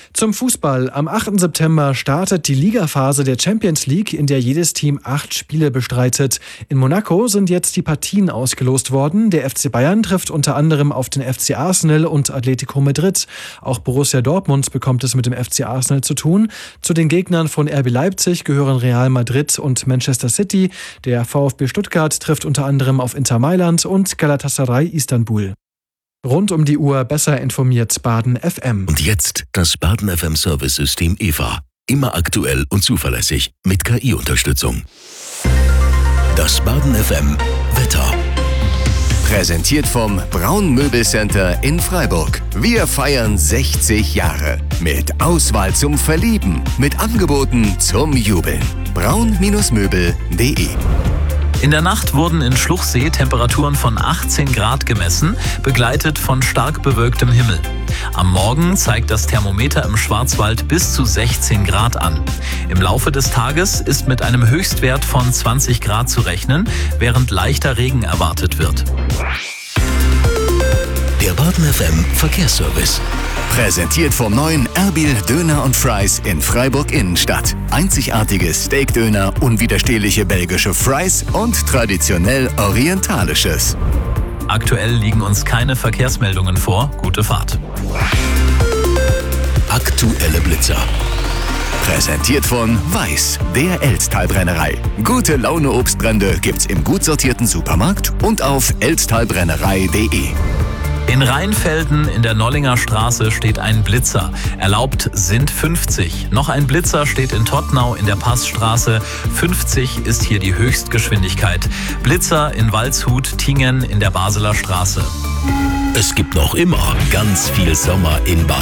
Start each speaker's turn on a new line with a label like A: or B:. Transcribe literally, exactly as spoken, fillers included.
A: Zum Fußball. Am achten September startet die Ligaphase der Champions League, in der jedes Team acht Spiele bestreitet. In Monaco sind jetzt die Partien ausgelost worden. Der F C Bayern trifft unter anderem auf den F C Arsenal und Atletico Madrid. Auch Borussia Dortmund bekommt es mit dem F C Arsenal zu tun. Zu den Gegnern von R B Leipzig gehören Real Madrid und Manchester City. Der VfB Stuttgart trifft unter anderem auf Inter Mailand und Galatasaray Istanbul. Rund um die Uhr besser informiert Baden F M.
B: Und jetzt das Baden F M Service-System E V A. Immer aktuell und zuverlässig mit K I-Unterstützung. Das Baden F M Wetter.
C: Präsentiert vom Braun Möbelcenter in Freiburg. Wir feiern sechzig Jahre. Mit Auswahl zum Verlieben. Mit Angeboten zum Jubeln. braun Möbel punkt de.
D: In der Nacht wurden in Schluchsee Temperaturen von achtzehn Grad gemessen, begleitet von stark bewölktem Himmel. Am Morgen zeigt das Thermometer im Schwarzwald bis zu sechzehn Grad an. Im Laufe des Tages ist mit einem Höchstwert von zwanzig Grad zu rechnen, während leichter Regen erwartet wird.
B: Der Baden F M Verkehrsservice.
C: Präsentiert vom neuen Erbil Döner und Fries in Freiburg Innenstadt. Einzigartige Steakdöner, unwiderstehliche belgische Fries und traditionell orientalisches.
D: Aktuell liegen uns keine Verkehrsmeldungen vor. Gute Fahrt.
B: Aktuelle Blitzer.
C: Präsentiert von Weiß, der Elztal-Brennerei. Gute Laune Obstbrände gibt's im gut sortierten Supermarkt und auf elztalbrennerei punkt de.
D: In Rheinfelden in der Nollinger Straße steht ein Blitzer. Erlaubt sind fünfzig. Noch ein Blitzer steht in Tottnau in der Passstraße. fünfzig ist hier die Höchstgeschwindigkeit. Blitzer in Waldshut-Tingen in der Basler Straße.
B: Es gibt noch immer ganz viel Sommer in Baden.